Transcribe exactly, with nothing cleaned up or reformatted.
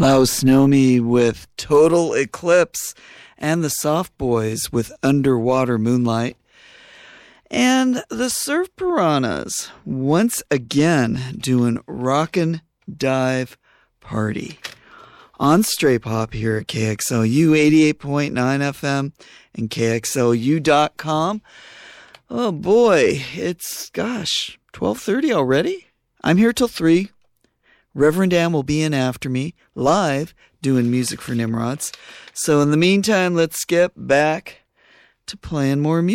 Klaus Nomi with Total Eclipse, and the Soft Boys with Underwater Moonlight. And the Surf Piranhas, once again, doing Rockin' Dive Party on Stray Pop here at K X L U eighty-eight point nine F M and K X L U dot com. Oh boy, it's, gosh, twelve thirty already? I'm here till three. Reverend Ann will be in after me, live, doing music for Nimrods. So in the meantime, let's get back to playing more music.